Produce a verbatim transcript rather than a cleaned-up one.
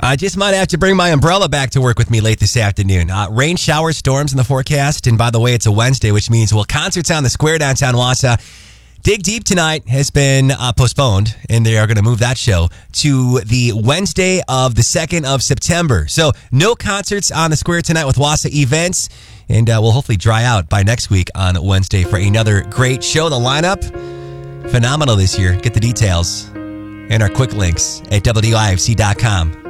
I just might have to bring my umbrella back to work with me late this afternoon. Uh, rain, showers, storms in the forecast. And by the way, it's a Wednesday, which means, well, concerts on the square downtown Wausau. Dig Deep tonight has been uh, postponed, and they are going to move that show to the Wednesday of the second of September. So no concerts on the square tonight with Wausau Events, and uh, we'll hopefully dry out by next week on Wednesday for another great show. The lineup, phenomenal this year. Get the details and our quick links at W I F C dot com.